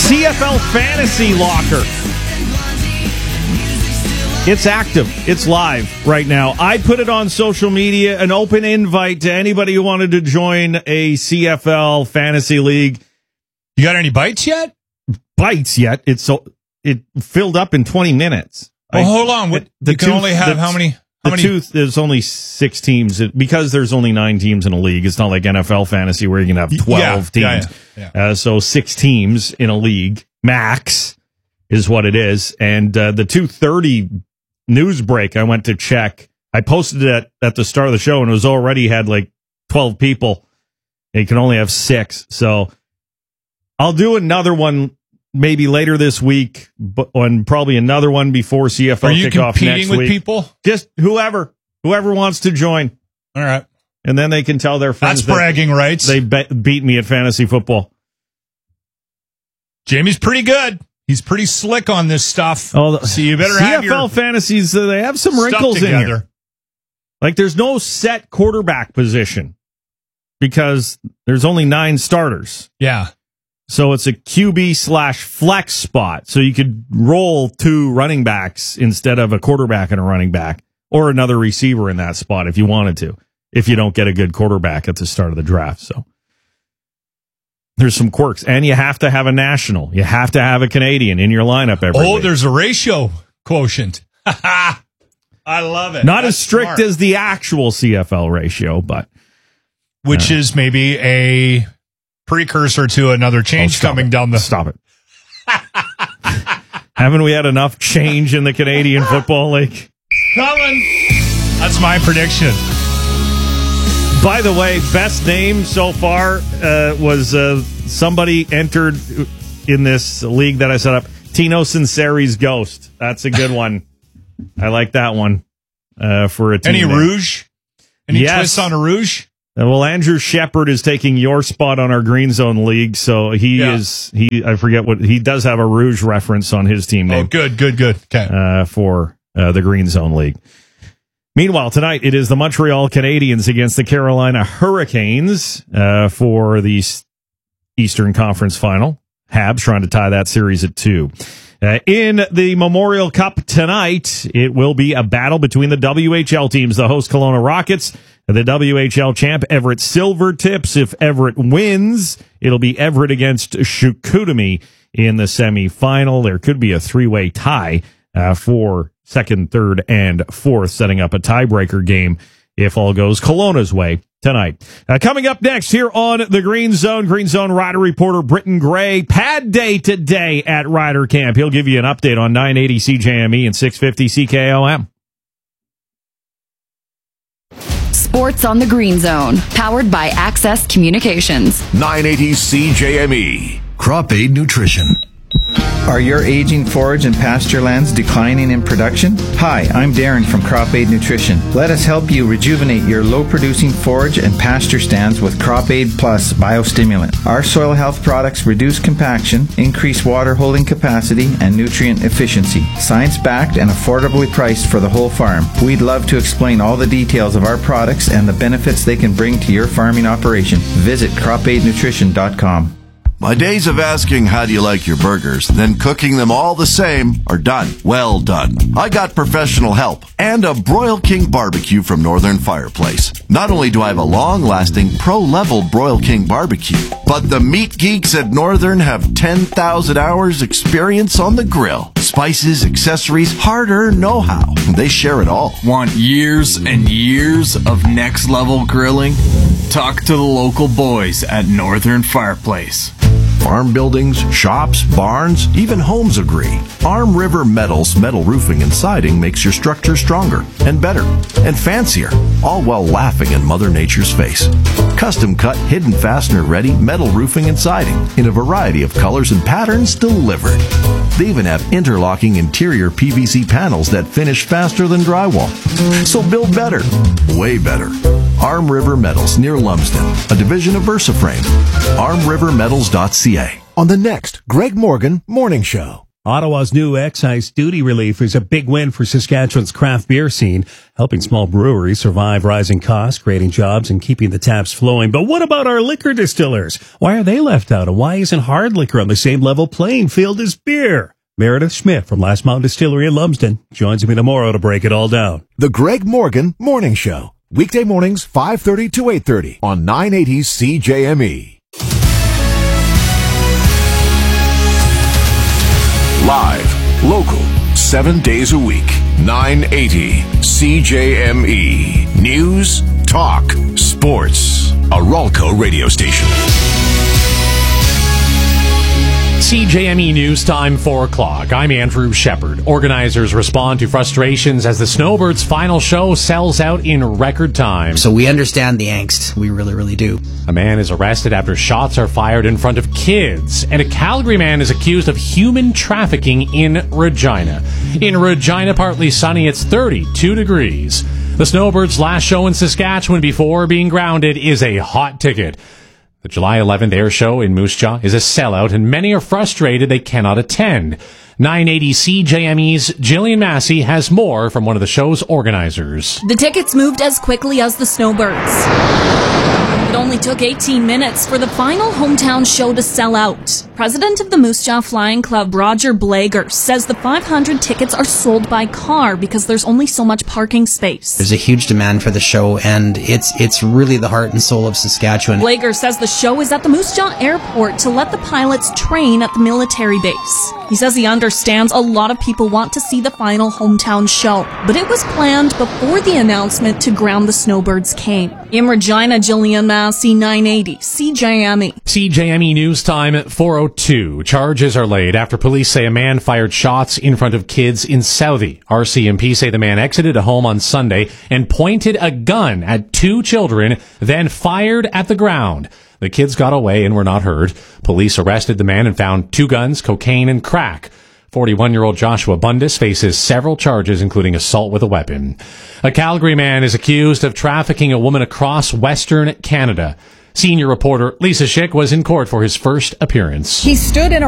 CFL Fantasy Locker. It's active. It's live right now. I put it on social media, an open invite to anybody who wanted to join a CFL Fantasy League. You got any bites yet? Bites yet? It filled up in 20 minutes. Well, hold on. You can only have how many? There's only 6 teams. Because there's only 9 teams in a league. It's not like NFL Fantasy where you can have 12 teams. Yeah. So 6 teams in a league, max, is what it is. And the 2:30 news break, I went to check. I posted it at the start of the show, and it was already had like 12 people. And you can only have 6. So I'll do another one maybe later this week, and probably another one before CFL kickoff next week. Are you competing with people? Just whoever wants to join. All right. And then they can tell their friends. That's bragging rights. They beat me at fantasy football. Jamie's pretty good. He's pretty slick on this stuff. Oh, so you better have your CFL fantasies. They have some wrinkles in here. Like there's no set quarterback position because there's only 9 starters. Yeah. So it's a QB/flex spot. So you could roll 2 running backs instead of a quarterback and a running back, or another receiver in that spot if you wanted to, if you don't get a good quarterback at the start of the draft. So there's some quirks. And you have to have a national. You have to have a Canadian in your lineup every week. There's a ratio quotient. I love it. Not as strict as the actual CFL ratio, but which is maybe a precursor to another change coming down the... Stop it. Haven't we had enough change in the Canadian Football League? Coming. That's my prediction. By the way, best name so far was somebody entered in this league that I set up, Tino Sinceri's Ghost. That's a good one. I like that one for a team. Any Rouge? Any twists on a Rouge? Well, Andrew Shepard is taking your spot on our Green Zone League, so I forget what, he does have a Rouge reference on his team name. Oh, good. Okay. For the Green Zone League. Meanwhile, tonight it is the Montreal Canadiens against the Carolina Hurricanes for the Eastern Conference Final. Habs trying to tie that series at 2. In the Memorial Cup tonight, it will be a battle between the WHL teams, the host Kelowna Rockets, and the WHL champ Everett Silvertips. If Everett wins, it'll be Everett against Chicoutimi in the semifinal. There could be a 3-way tie for second, third, and fourth, setting up a tiebreaker game if all goes Kelowna's way tonight. Coming up next here on the Green Zone Rider reporter Britton Gray. Pad day today at Rider Camp. He'll give you an update on 980 CJME and 650 CKOM. Sports on the Green Zone, powered by Access Communications. 980 CJME. Crop Aid Nutrition. Are your aging forage and pasture lands declining in production? Hi, I'm Darren from Crop Aid Nutrition. Let us help you rejuvenate your low-producing forage and pasture stands with Crop Aid Plus Biostimulant. Our soil health products reduce compaction, increase water holding capacity, and nutrient efficiency. Science-backed and affordably priced for the whole farm. We'd love to explain all the details of our products and the benefits they can bring to your farming operation. Visit cropaidnutrition.com. My days of asking how do you like your burgers, then cooking them all the same are done. Well done. I got professional help and a Broil King barbecue from Northern Fireplace. Not only do I have a long-lasting pro-level Broil King barbecue, but the meat geeks at Northern have 10,000 hours experience on the grill. Spices, accessories, hard-earned know-how. They share it all. Want years and years of next-level grilling? Talk to the local boys at Northern Fireplace. Farm buildings, shops, barns, even homes agree. Arm River Metals metal roofing and siding makes your structure stronger and better and fancier, all while laughing in Mother Nature's face. Custom cut, hidden fastener ready metal roofing and siding in a variety of colors and patterns delivered. They even have interlocking interior PVC panels that finish faster than drywall. So build better, way better. Arm River Metals near Lumsden, a division of VersaFrame. ArmRiverMetals.ca. On the next Greg Morgan Morning Show. Ottawa's new excise duty relief is a big win for Saskatchewan's craft beer scene, helping small breweries survive rising costs, creating jobs, and keeping the taps flowing. But what about our liquor distillers? Why are they left out, and why isn't hard liquor on the same level playing field as beer? Meredith Schmidt from Last Mountain Distillery in Lumsden joins me tomorrow to break it all down. The Greg Morgan Morning Show. Weekday mornings, 5:30 to 8:30 on 980 CJME. Live, local, 7 days a week. 980 CJME. News, talk, sports. A Ralco radio station. CJME News Time, 4 o'clock. I'm Andrew Shepard. Organizers respond to frustrations as the Snowbirds' final show sells out in record time. So we understand the angst. We really, really do. A man is arrested after shots are fired in front of kids. And a Calgary man is accused of human trafficking in Regina. In Regina, partly sunny, it's 32 degrees. The Snowbirds' last show in Saskatchewan before being grounded is a hot ticket. The July 11th air show in Moose Jaw is a sellout, and many are frustrated they cannot attend. 980 CJME's Jillian Massey has more from one of the show's organizers. The tickets moved as quickly as the Snowbirds. It only took 18 minutes for the final hometown show to sell out. President of the Moose Jaw Flying Club, Roger Blager, says the 500 tickets are sold by car because there's only so much parking space. There's a huge demand for the show, and it's really the heart and soul of Saskatchewan. Blager says the show is at the Moose Jaw Airport to let the pilots train at the military base. He says he understands a lot of people want to see the final hometown show, but it was planned before the announcement to ground the Snowbirds came. In Regina, Jillian Massey, 980 CJME. CJME News Time at 4:02. Charges are laid after police say a man fired shots in front of kids in Southie. RCMP say the man exited a home on Sunday and pointed a gun at 2 children, then fired at the ground. The kids got away and were not hurt. Police arrested the man and found 2 guns, cocaine, and crack. 41-year-old Joshua Bundus faces several charges, including assault with a weapon. A Calgary man is accused of trafficking a woman across Western Canada. Senior reporter Lisa Schick was in court for his first appearance. He stood in a